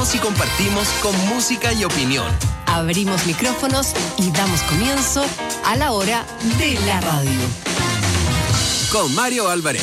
Hablamos y compartimos con música y opinión. Abrimos micrófonos y damos comienzo a la hora de la radio. Con Mario Álvarez.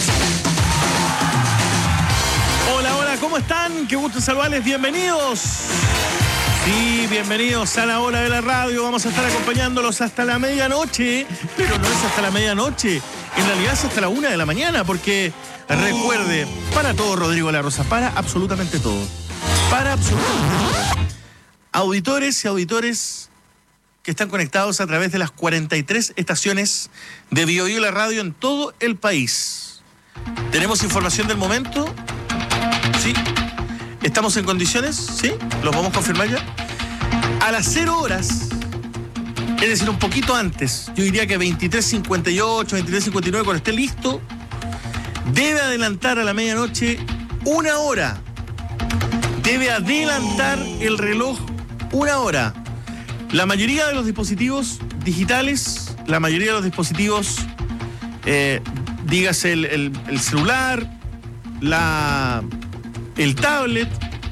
Hola, hola, ¿cómo están? Qué gusto saludarles, bienvenidos. Sí, bienvenidos a la hora de la radio. Vamos a estar acompañándolos hasta la medianoche, pero no es hasta la medianoche. En realidad es hasta la 1 de la mañana, porque recuerde, para todo, Rodrigo La Rosa, para absolutamente todo. Para absolutamente todo. Auditores y auditores que están conectados a través de las 43 estaciones de BioBio La Radio en todo el país. ¿Tenemos información del momento? Sí. ¿Estamos en condiciones? ¿Sí? ¿Lo podemos confirmar ya? A las 0 horas, es decir, un poquito antes, yo diría que 23:58, 23:59, cuando esté listo, debe adelantar a la medianoche 1 hora. Debe adelantar el reloj 1 hora. La mayoría de los dispositivos digitales, la mayoría de los dispositivos, dígase el celular, el tablet,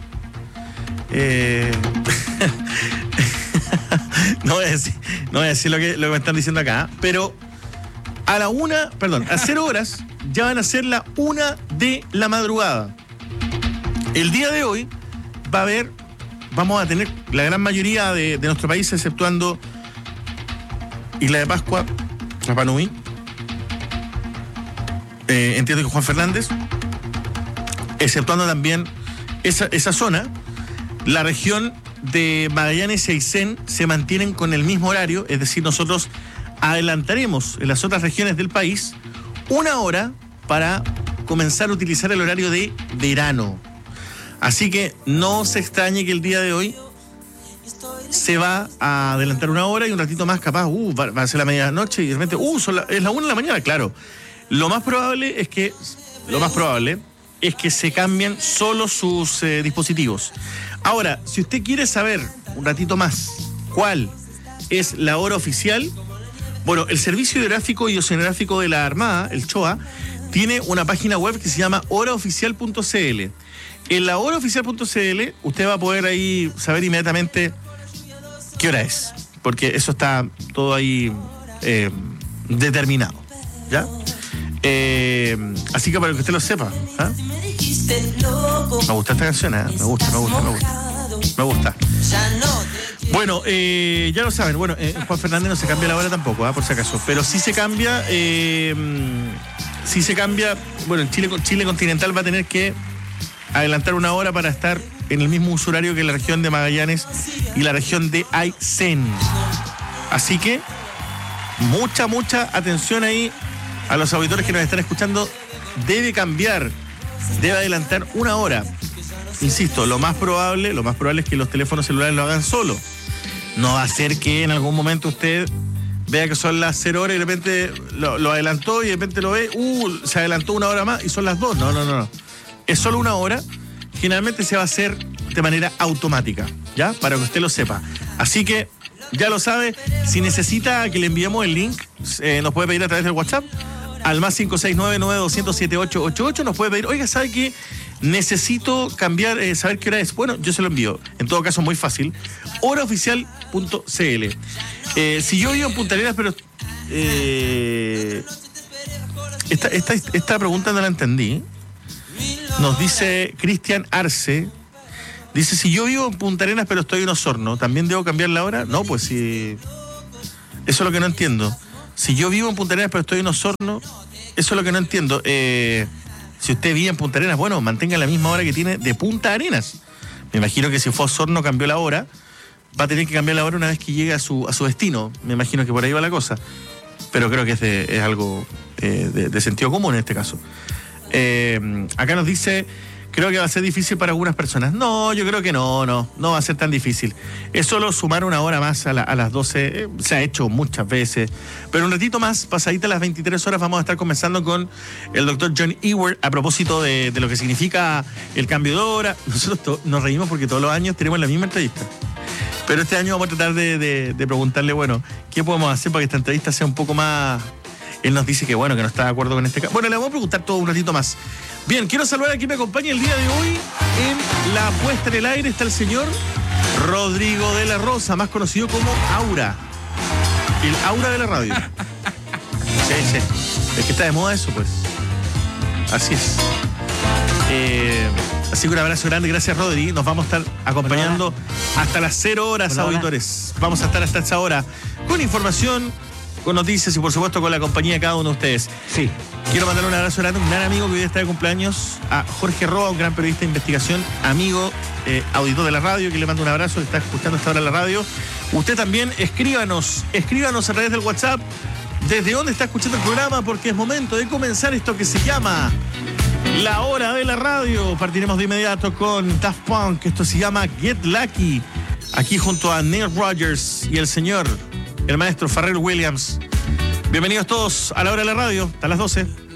no voy a decir lo que me están diciendo acá, pero a 0 horas ya van a ser la 1 de la madrugada. El día de hoy vamos a tener la gran mayoría de nuestro país, exceptuando Isla de Pascua, Rapa Nui, entiendo que Juan Fernández, exceptuando también esa zona. La región de Magallanes y Aysén se mantienen con el mismo horario, es decir, nosotros adelantaremos en las otras regiones del país 1 hora para comenzar a utilizar el horario de verano. Así que no se extrañe que el día de hoy se va a adelantar 1 hora y un ratito más capaz, va a ser la medianoche y de repente, es la 1 de la mañana, claro. Lo más probable es que se cambien solo sus dispositivos. Ahora, si usted quiere saber un ratito más cuál es la hora oficial, bueno, el Servicio Hidrográfico y Oceanográfico de la Armada, el CHOA, tiene una página web que se llama horaoficial.cl. En la horaoficial.cl usted va a poder ahí saber inmediatamente qué hora es, porque eso está todo ahí determinado, ¿ya? Así que para que usted lo sepa, ¿eh? Me gusta esta canción, ¿eh? Me gusta. Bueno, ya lo saben, Juan Fernández no se cambia la hora tampoco, por si acaso, pero sí se cambia, bueno, el Chile continental va a tener que adelantar 1 hora para estar en el mismo uso horario que la región de Magallanes y la región de Aysén. Así que mucha atención ahí a los auditores que nos están escuchando. Debe adelantar 1 hora. Insisto, lo más probable es que los teléfonos celulares lo hagan solo. No va a ser que en algún momento usted vea que son las 0 horas y de repente lo adelantó y de repente lo ve, se adelantó 1 hora más y son las 2. No. Es solo 1 hora. Generalmente se va a hacer de manera automática, ¿ya? Para que usted lo sepa. Así que, ya lo sabe, si necesita que le enviemos el link, nos puede pedir a través del WhatsApp, al más 569-9200-7888, nos puede pedir, oiga, ¿sabe qué? Necesito cambiar, saber qué hora es. Bueno, yo se lo envío. En todo caso, muy fácil. Horaoficial.cl. Si yo vivo en Punta Arenas, pero esta pregunta no la entendí. Nos dice Cristian Arce, dice, si yo vivo en Punta Arenas pero estoy en Osorno, ¿también debo cambiar la hora? No, pues sí. Eso es lo que no entiendo. Si yo vivo en Punta Arenas pero estoy en Osorno, eso es lo que no entiendo. Si usted vive en Punta Arenas, bueno, mantenga la misma hora que tiene de Punta Arenas. Me imagino que si fue a Osorno cambió la hora, va a tener que cambiar la hora una vez que llegue a su destino. Me imagino que por ahí va la cosa. Pero creo que es algo de sentido común en este caso. Acá nos dice, creo que va a ser difícil para algunas personas. No, yo creo que no va a ser tan difícil. Es solo sumar 1 hora más a las 12, se ha hecho muchas veces. Pero un ratito más, pasadita las 23 horas, vamos a estar conversando con el doctor John Ewert a propósito de lo que significa el cambio de hora. Nosotros nos reímos porque todos los años tenemos la misma entrevista. Pero este año vamos a tratar de preguntarle, ¿qué podemos hacer para que esta entrevista sea un poco más... Él nos dice que no está de acuerdo con este caso. Bueno, le vamos a preguntar todo un ratito más. Bien, quiero saludar a quien me acompaña el día de hoy en la puesta en el aire. Está el señor Rodrigo de la Rosa, más conocido como Aura. El Aura de la radio. Sí. Es que está de moda eso, pues. Así es. Así que un abrazo grande, gracias Rodri. Nos vamos a estar acompañando hasta las 0 horas, auditores. Vamos a estar hasta esa hora con información, con noticias y por supuesto con la compañía de cada uno de ustedes. Sí. Quiero mandar un abrazo grande a un gran amigo que hoy está de cumpleaños, a Jorge Roa, un gran periodista de investigación, amigo, auditor de la radio, que le mando un abrazo, que está escuchando esta hora la radio. Usted también escríbanos a través del WhatsApp desde dónde está escuchando el programa, porque es momento de comenzar esto que se llama La Hora de la Radio. Partiremos de inmediato con Daft Punk. Esto se llama Get Lucky. Aquí junto a Neil Rogers y el maestro Pharrell Williams. Bienvenidos todos a La Hora de la Radio. Hasta las 12.